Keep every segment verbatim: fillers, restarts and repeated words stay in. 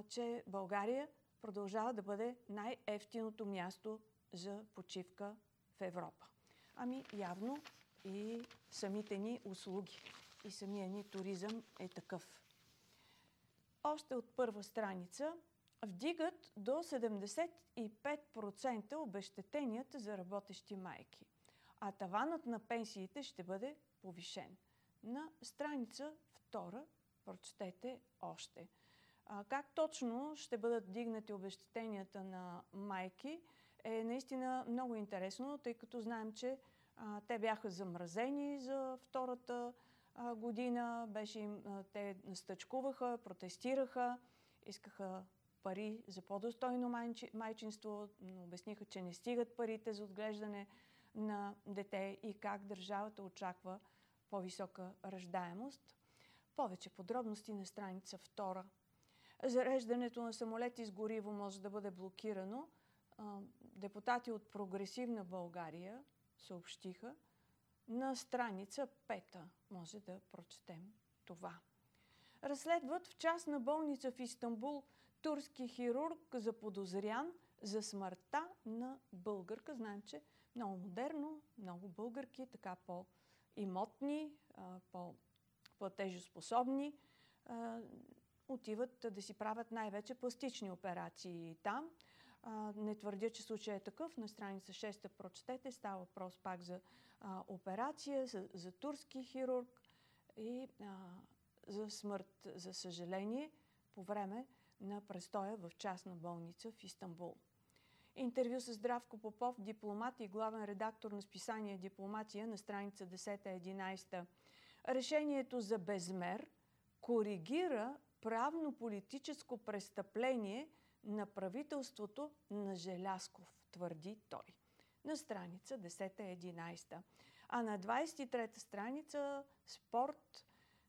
че България продължава да бъде най-евтиното място за почивка в Европа. Ами явно и самите ни услуги и самия ни туризъм е такъв. Още от първа страница вдигат до седемдесет и пет процента обезщетенията за работещи майки, а таванът на пенсиите ще бъде повишен. На страница втора прочетете още. А, как точно ще бъдат дигнати обезщетенията на майки е наистина много интересно, тъй като знаем, че а, те бяха замразени за втората а, година, беше им, а, те стъчкуваха, протестираха, искаха пари за по-достойно майчи, майчинство, но обясниха, че не стигат парите за отглеждане на дете и как държавата очаква по-висока раждаемост. Повече подробности на страница втора. Зареждането на самолети с гориво може да бъде блокирано. Депутати от Прогресивна България съобщиха. На страница пета може да прочетем това. Разследват в частна болница в Истанбул турски хирург заподозрян за смъртта на българка. Знаем, че много модерно, много българки, така по-имотни, по-платежоспособни, отиват да си правят най-вече пластични операции там. Не твърдя, че случай е такъв. На страница шеста прочетете. Става въпрос пак за а, операция, за, за турски хирург и а, за смърт, за съжаление, по време на престоя в частна болница в Истанбул. Интервю с Здравко Попов, дипломат и главен редактор на списание Дипломация на страница десета-единайсета. Решението за безмер коригира правно-политическо престъпление на правителството на Желязков, твърди той. На страница десета-единайсета. А на двайсет и трета страница спорт.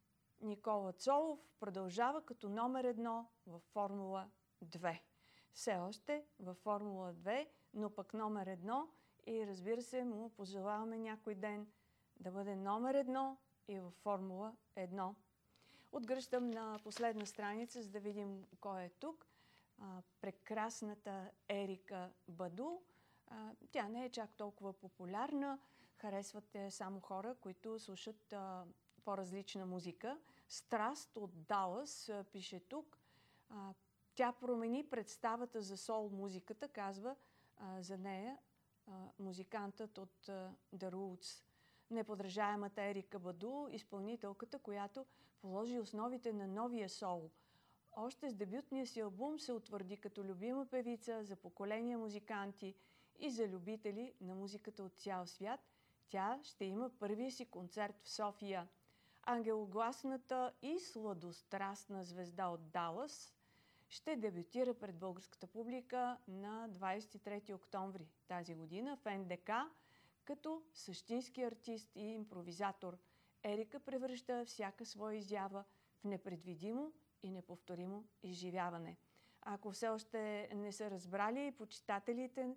Никола Цолов продължава като номер едно във Формула две. Все още във Формула две, но пък номер едно и разбира се му пожелаваме някой ден да бъде номер едно и във Формула едно. Отгръщам на последна страница, за да видим кой е тук. А, прекрасната Ерика Баду. А, тя не е чак толкова популярна. Харесват е само хора, които слушат а, по-различна музика. Страст от Далас, а, пише тук. А, тя промени представата за сол музиката, казва а, за нея а, музикантът от а, The Roots. Неподражаемата Ерика Баду, изпълнителката, която положи основите на новия сол. Още с дебютния си албум се утвърди като любима певица за поколения музиканти и за любители на музиката от цял свят. Тя ще има първия си концерт в София. Ангелогласната и сладострастна звезда от Далас ще дебютира пред българската публика на двайсет и трети октомври тази година в Ен Де Ка като същински артист и импровизатор. Ерика превръща всяка своя изява в непредвидимо и неповторимо изживяване. Ако все още не са разбрали почитателите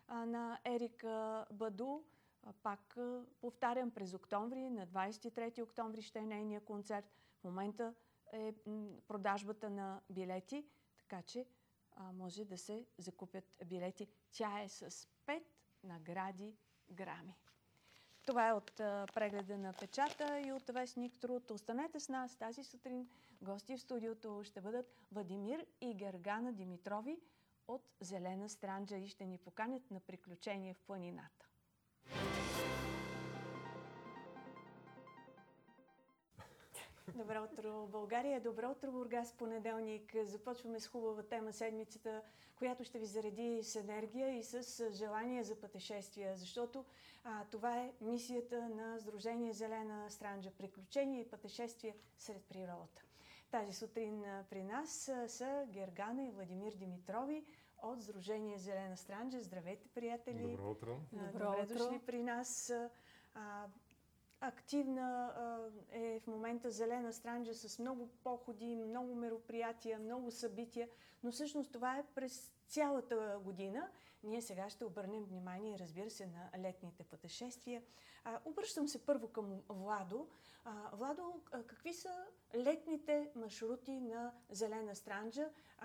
на Ерика Баду, пак повтарям, през октомври, на двайсет и трети октомври ще е нейния концерт. В момента е продажбата на билети, така че може да се закупят билети. Тя е с пет награди Грами. Това е от а, прегледа на печата и от вестник Труд. Останете с нас тази сутрин. Гости в студиото ще бъдат Владимир и Гергана Димитрови от Зелена Странджа и ще ни поканят на приключения в планината. Добро утро, България! Добро утро, Бургас! Понеделник започваме с хубава тема седмицата, която ще ви зареди с енергия и с желание за пътешествия, защото а, това е мисията на Сдружение Зелена Странджа – приключения и пътешествия сред природата. Тази сутрин при нас са Гергана и Владимир Димитрови от Сдружение Зелена Странджа. Здравейте, приятели! Добро утро! Добро Добре утро. Дошли при нас. А, Активна е в момента Зелена Странджа с много походи, много мероприятия, много събития, но всъщност това е през цялата година. Ние сега ще обърнем внимание, разбира се, на летните пътешествия. Обръщам се първо към Владо. Владо, какви са летните маршрути на Зелена Странджа?